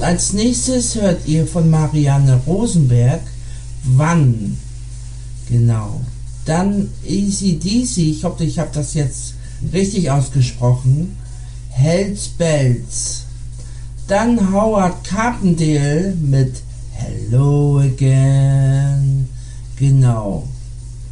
Als nächstes hört ihr von Marianne Rosenberg Wann. Genau. Dann AC/DC, ich hoffe, ich habe das jetzt richtig ausgesprochen. Hells Bells. Dann Howard Carpendale mit Hello Again. Genau.